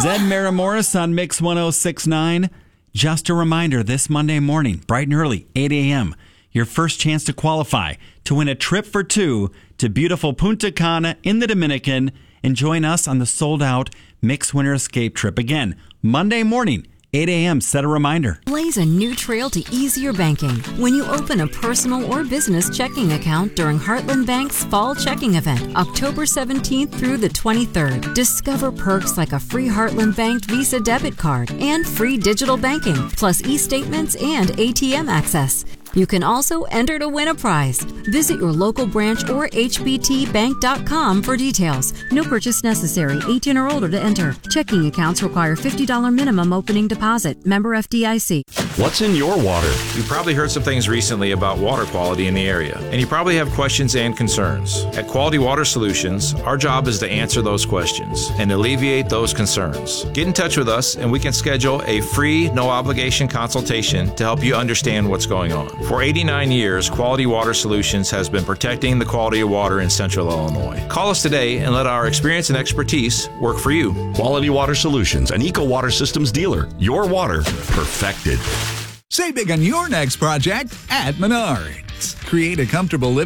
Zed Maramoris on Mix 1069. Just a reminder, this Monday morning, bright and early, 8 a.m., your first chance to qualify to win a trip for two to beautiful Punta Cana in the Dominican, and join us on the sold-out Mix Winter Escape trip. Again, Monday morning, 8 a.m. Set a reminder. Blaze a new trail to easier banking when you open a personal or business checking account during Heartland Bank's Fall Checking Event, October 17th through the 23rd. Discover perks like a free Heartland Bank Visa debit card and free digital banking, plus e-statements and ATM access. You can also enter to win a prize. Visit your local branch or hbtbank.com for details. No purchase necessary. 18 or older to enter. Checking accounts require $50 minimum opening deposit. Member FDIC. What's in your water? You've probably heard some things recently about water quality in the area, and you probably have questions and concerns. At Quality Water Solutions, our job is to answer those questions and alleviate those concerns. Get in touch with us, and we can schedule a free, no-obligation consultation to help you understand what's going on. For 89 years, Quality Water Solutions has been protecting the quality of water in Central Illinois. Call us today and let our experience and expertise work for you. Quality Water Solutions, an Eco Water Systems dealer. Your water perfected. Save big on your next project at Menards. Create a comfortable living